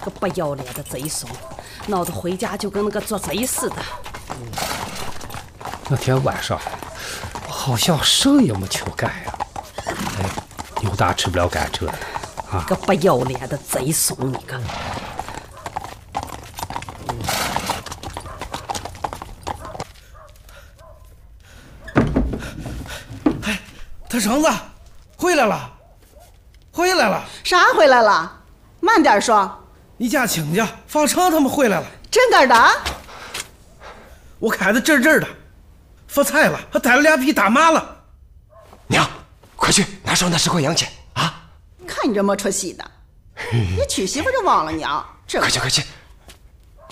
个不要脸的贼怂，闹得回家就跟那个做贼似的。 那天晚上，我好像啥也没求干呀。哎，牛大吃不了甘蔗的啊！ 个不要脸的贼怂，你个！ 哎，他绳子回来了，回来了！ 啥回来了？慢点说。 你家亲家方成他们回来了， 真个的？ 我开的正正的，发财了，还带了2匹大马了。 娘，快去拿上那10块洋钱啊！ 看你这没出息的，你娶媳妇就忘了娘，这快去快去！